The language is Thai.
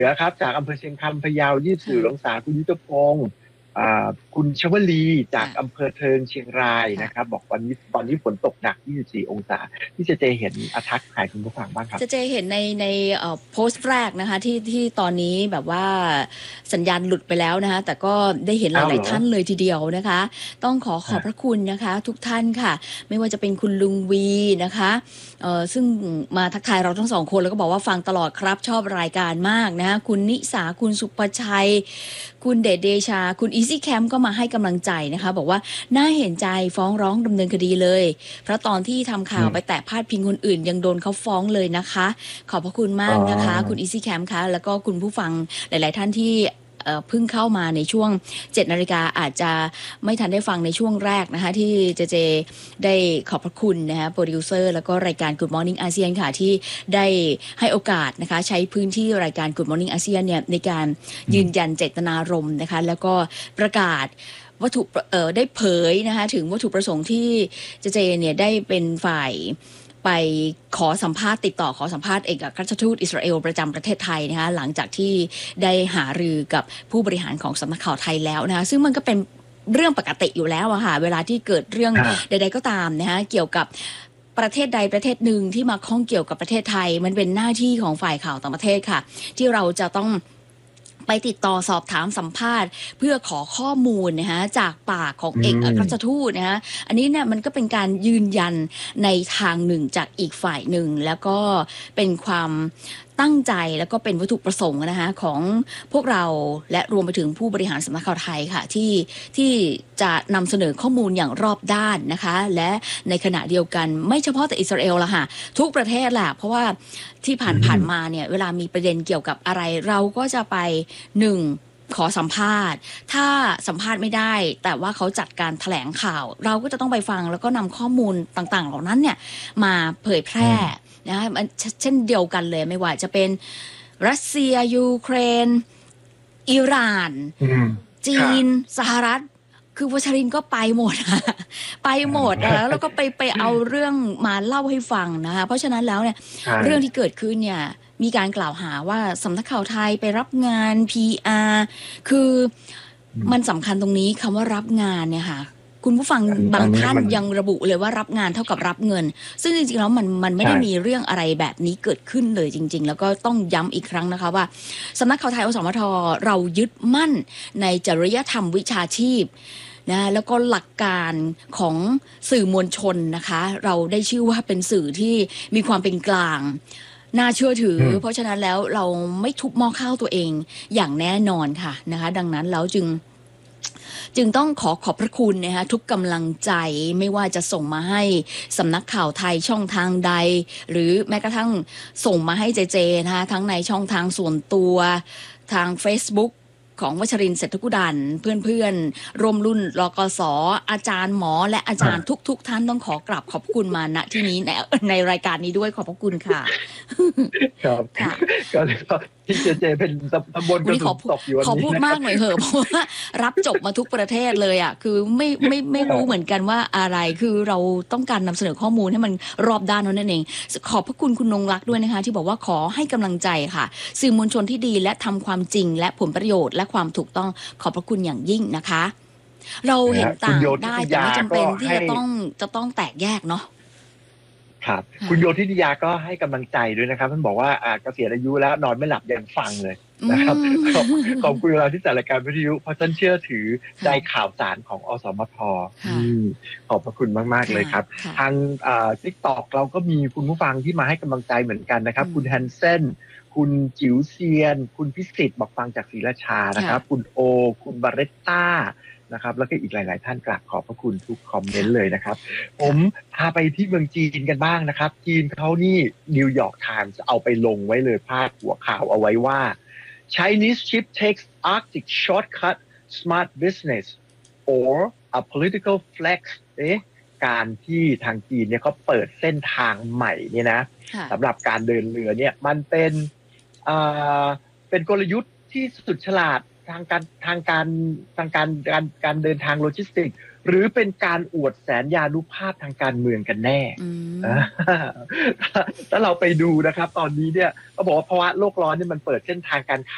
นือครับจากอำเภอเชียงคำพะเยา24องศาคุณยุทธพงศ์คุณชวลีจากค่ะอำเภอเทิงเชียงรายนะครับบอกวันนี้ตอนนี้ฝนตกหนัก24องศาที่เจเห็นทักทายคุณผู้ฟังบ้างครับเจเห็นในโพสต์แรกนะคะที่ตอนนี้แบบว่าสัญญาณหลุดไปแล้วนะคะแต่ก็ได้เห็นหอ้าวเหรอลายๆท่านเลยทีเดียวนะคะต้องขอบพระคุณนะคะทุกท่านค่ะไม่ว่าจะเป็นคุณลุงวีนะคะซึ่งมาทักทายเราทั้งสองคนแล้วก็บอกว่าฟังตลอดครับชอบรายการมากนะคะคุณนิสาคุณสุประชัยคุณเดชเดชาคุณอีซี่แคมป์ก็มาให้กำลังใจนะคะบอกว่าน่าเห็นใจฟ้องร้องดำเนินคดีเลยเพราะตอนที่ทำข่าวไปแตะพาดพิงคนอื่นยังโดนเขาฟ้องเลยนะคะขอบพระคุณอ๋อมากนะคะคุณอีซี่แคมป์คะแล้วก็คุณผู้ฟังหลายๆท่านที่เพิ่งเข้ามาในช่วง7 นาฬิกาอาจจะไม่ทันได้ฟังในช่วงแรกนะคะที่เจได้ขอบพระคุณนะคะโปรดิวเซอร์แล้วก็รายการ Good Morning อาเซียนค่ะที่ได้ให้โอกาสนะคะใช้พื้นที่รายการ Good Morning อาเซียนเนี่ยในการยืนยันเจตนารมณ์นะคะแล้วก็ประกาศวัตถุได้เผยนะคะถึงวัตถุประสงค์ที่เจเนี่ยได้เป็นฝ่ายไปขอสัมภาษณ์ติดต่อขอสัมภาษณ์เอกอัครราชทูตอิสราเอลประจำประเทศไทยนะคะหลังจากที่ได้หารือกับผู้บริหารของสำนักข่าวไทยแล้วนะคะซึ่งมันก็เป็นเรื่องปกติอยู่แล้วอะค่ะเวลาที่เกิดเรื่องใดๆก็ตามนะคะเกี่ยวกับประเทศใดประเทศหนึ่งที่มาข้องเกี่ยวกับประเทศไทยมันเป็นหน้าที่ของฝ่ายข่าวต่างประเทศค่ะที่เราจะต้องไปติดต่อสอบถามสัมภาษณ์เพื่อขอข้อมูลนะคะจากปากของเอกอัครราชทูตนะคะอันนี้เนี่ยมันก็เป็นการยืนยันในทางหนึ่งจากอีกฝ่ายหนึ่งแล้วก็เป็นความตั้งใจแล้วก็เป็นวัตถุประสงค์นะคะของพวกเราและรวมไปถึงผู้บริหารสำนักข่าวไทยค่ะที่จะนำเสนอข้อมูลอย่างรอบด้านนะคะและในขณะเดียวกันไม่เฉพาะแต่อิสราเอลละค่ะทุกประเทศแหละเพราะว่าที่ผ่านมาเนี่ยเวลามีประเด็นเกี่ยวกับอะไรเราก็จะไปหนึ่งขอสัมภาษณ์ถ้าสัมภาษณ์ไม่ได้แต่ว่าเขาจัดการแถลงข่าวเราก็จะต้องไปฟังแล้วก็นำข้อมูลต่างๆเหล่านั้นเนี่ยมาเผยแพร่นะมันเช่นเดียวกันเลยไม่ว่าจะเป็นรัสเซียยูเครนอิหร่านจีนสหรัฐคือวัชรินก็ไปหมดไปหมดแล้วก็ไปเอาเรื่องมาเล่าให้ฟังนะคะเพราะฉะนั้นแล้วเนี่ยเรื่องที่เกิดขึ้นเนี่ยมีการกล่าวหาว่าสำนักข่าวไทยไปรับงาน PR คือมันสำคัญตรงนี้คำว่ารับงานเนี่ยค่ะคุณผู้ฟังบางท่านยังระบุเลยว่ารับงานเท่ากับรับเงินซึ่งจริงๆแล้วมันไม่ได้มีเรื่องอะไรแบบนี้เกิดขึ้นเลยจริงๆแล้วก็ต้องย้ำอีกครั้งนะคะว่าสำนักข่าวไทยอสมทเรายึดมั่นในจริยธรรมวิชาชีพนะแล้วก็หลักการของสื่อมวลชนนะคะเราได้ชื่อว่าเป็นสื่อที่มีความเป็นกลางน่าเชื่อถือเพราะฉะนั้นแล้วเราไม่ทุบหม้อข้าวตัวเองอย่างแน่นอนค่ะนะคะดังนั้นแล้วจึงต้องขอบพระคุณนะคะทุกกำลังใจไม่ว่าจะส่งมาให้สำนักข่าวไทยช่องทางใดหรือแม้กระทั่งส่งมาให้เจนะคะทั้งในช่องทางส่วนตัวทาง Facebook ของวชรินทร์เศรษฐกุดันเพื่อนๆร่วมรุ่นรกสอาจารย์หมอและอาจารย์ทุกท่านต้องขอกราบขอบคุณมาณที่นี้ในรายการนี้ด้วยขอบพระคุณค่ะครับก็เลยที่เจเป็นตำบลกระสุนตกอยู่วันนี้ขอพูดมากหน่อยเถอะเพราะว่ารับจบมาทุกประเทศเลยอ่ะคือไม่รู้เหมือนกันว่าอะไรคือเราต้องการนำเสนอข้อมูลให้มันรอบด้านนั่นเองขอบพระคุณคุณนงรักด้วยนะคะที่บอกว่าขอให้กำลังใจค่ะสื่อมวลชนที่ดีและทำความจริงและผลประโยชน์และความถูกต้องขอบพระคุณอย่างยิ่งนะคะเราเห็นต่างได้แต่ไม่จำเป็นที่จะต้องแตกแยกเนาะครับคุณโยธิยาก็ให้กำลังใจด้วยนะครับท่านบอกว่าเกษียณอายุแล้วนอนไม่หลับยังฟังเลยนะครับขอบคุณเวลาที่จัดรายการวิทยุเพราะท่านเชื่อถือใจข่าวสารของอสมทขอบพระคุณมากๆเลยครับทาง TikTok เราก็มีคุณผู้ฟังที่มาให้กำลังใจเหมือนกันนะครับคุณแฮนเซนคุณจิ๋วเซียนคุณพิสิทธิ์บอกฟังจากศรีราชานะครับคุณโอคุณบาเรตต้านะครับแล้วก็อีกหลายๆท่านกราบขอบพระคุณทุกคอมเมนต์เลยนะครับผมพาไปที่เมืองจีนกันบ้างนะครับจีนเขานี่นิวยอร์กไทม์เอาไปลงไว้เลยพาดหัวข่าวเอาไว้ว่า Chinese ship takes Arctic shortcut smart business or a political flex การที่ทางจีนเนี่ยเขาเปิดเส้นทางใหม่เนี่ยนะสำหรับการเดินเรือเนี่ยมันเป็นกลยุทธ์ที่สุดฉลาดทางการเดินทางโลจิสติกหรือเป็นการอวดแสนยานุภาพทางการเมืองกันแน่ถ้าเราไปดูนะครับตอนนี้เนี่ยเขาบอกว่าภาวะโลกร้อนเนี่ยมันเปิดเส้นทางการค้า